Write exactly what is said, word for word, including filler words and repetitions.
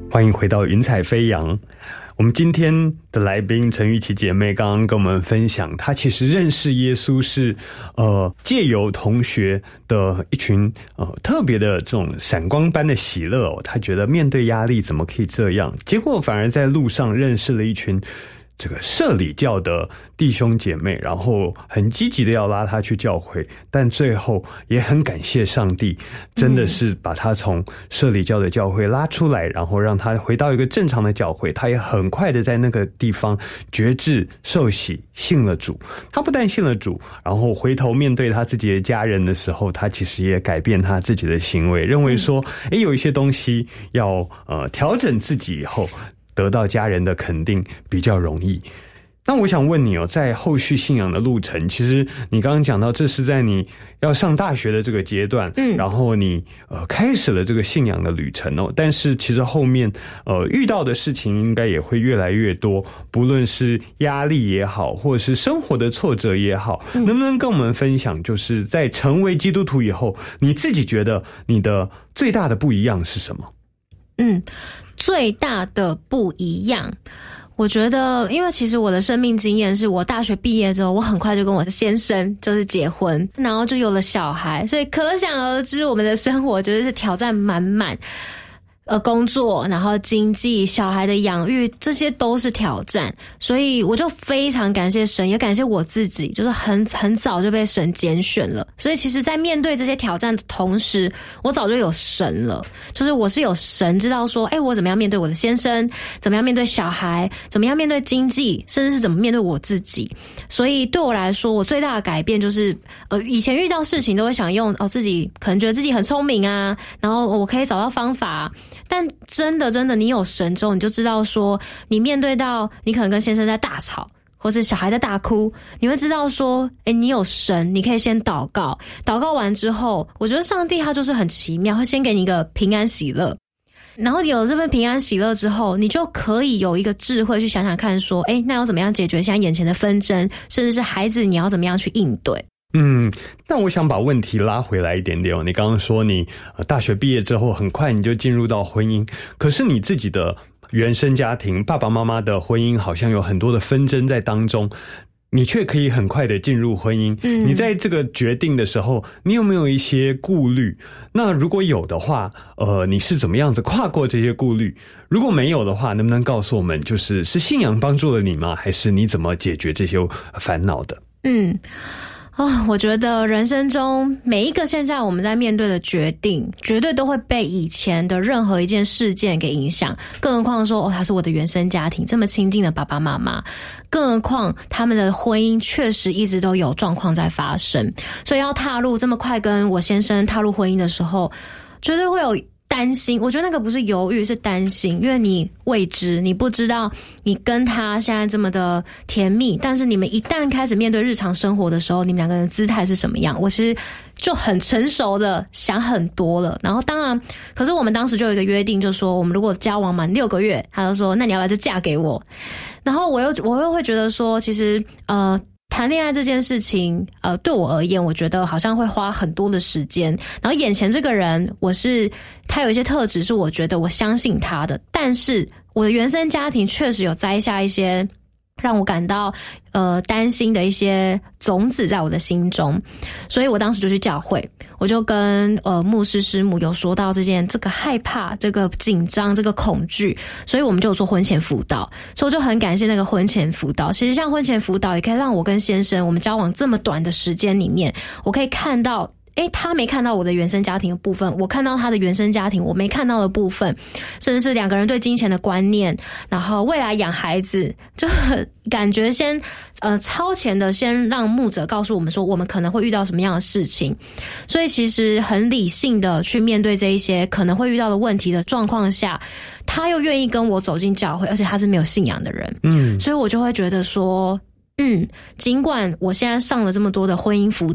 欢迎回到云彩飞扬。我们今天的来宾陈玉琪姐妹刚刚跟我们分享，她其实认识耶稣是呃借由同学的一群呃特别的这种闪光般的喜乐哦，她觉得面对压力怎么可以这样，结果反而在路上认识了一群这个社里教的弟兄姐妹，然后很积极的要拉他去教会，但最后也很感谢上帝，真的是把他从社里教的教会拉出来，然后让他回到一个正常的教会。他也很快的在那个地方决志受洗信了主。他不但信了主，然后回头面对他自己的家人的时候，他其实也改变他自己的行为，认为说诶有一些东西要呃调整自己以后得到家人的肯定比较容易。那我想问你哦，在后续信仰的路程，其实你刚刚讲到这是在你要上大学的这个阶段，嗯，然后你呃开始了这个信仰的旅程哦，但是其实后面呃遇到的事情应该也会越来越多，不论是压力也好，或者是生活的挫折也好，嗯，能不能跟我们分享，就是在成为基督徒以后，你自己觉得你的最大的不一样是什么？ 嗯，最大的不一样，我觉得，因为其实我的生命经验是我大学毕业之后，我很快就跟我的先生就是结婚，然后就有了小孩，所以可想而知，我们的生活觉得是挑战满满。呃，工作，然后经济，小孩的养育，这些都是挑战，所以我就非常感谢神，也感谢我自己，就是很很早就被神拣选了。所以其实在面对这些挑战的同时，我早就有神了，就是我是有神知道说，诶，我怎么样面对我的先生，怎么样面对小孩，怎么样面对经济，甚至是怎么面对我自己。所以对我来说，我最大的改变就是呃，以前遇到事情都会想用哦自己可能觉得自己很聪明啊，然后我可以找到方法，但真的真的你有神之后，你就知道说，你面对到你可能跟先生在大吵，或是小孩在大哭，你会知道说，诶，你有神，你可以先祷告，祷告完之后，我觉得上帝他就是很奇妙，会先给你一个平安喜乐，然后有了这份平安喜乐之后，你就可以有一个智慧去想想看说，诶，那要怎么样解决现在眼前的纷争，甚至是孩子你要怎么样去应对。 嗯，但我想把问题拉回来一点点哦。你刚刚说你呃大学毕业之后，很快你就进入到婚姻，可是你自己的原生家庭，爸爸妈妈的婚姻好像有很多的纷争在当中，你却可以很快的进入婚姻。嗯，你在这个决定的时候，你有没有一些顾虑？那如果有的话，呃，你是怎么样子跨过这些顾虑？如果没有的话，能不能告诉我们，就是是信仰帮助了你吗？还是你怎么解决这些烦恼的？ 嗯。哦，我觉得人生中每一个现在我们在面对的决定，绝对都会被以前的任何一件事件给影响。更何况说，哦，他是我的原生家庭，这么亲近的爸爸妈妈，更何况他们的婚姻确实一直都有状况在发生。所以要踏入这么快跟我先生踏入婚姻的时候，绝对会有担心。我觉得那个不是犹豫，是担心，因为你未知，你不知道你跟他现在这么的甜蜜，但是你们一旦开始面对日常生活的时候，你们两个人的姿态是什么样。我其实就很成熟的想很多了，然后当然可是我们当时就有一个约定，就说我们如果交往满六个月，他就说那你要不要就嫁给我。然后我又我又会觉得说，其实呃谈恋爱这件事情，呃，对我而言，我觉得好像会花很多的时间。然后眼前这个人，我是他有一些特质是我觉得我相信他的，但是我的原生家庭确实有栽下一些让我感到呃担心的一些种子在我的心中，所以我当时就去教会，我就跟呃牧师师母有说到这件这个害怕、这个紧张、这个恐惧，所以我们就有做婚前辅导。所以我就很感谢那个婚前辅导。其实像婚前辅导也可以让我跟先生我们交往这么短的时间里面，我可以看到诶，他没看到我的原生家庭的部分，我看到他的原生家庭我没看到的部分，甚至是两个人对金钱的观念，然后未来养孩子，就感觉先呃超前的先让牧者告诉我们说我们可能会遇到什么样的事情，所以其实很理性的去面对这一些可能会遇到的问题的状况下，他又愿意跟我走进教会，而且他是没有信仰的人，嗯，所以我就会觉得说嗯，尽管我现在上了这么多的婚姻辅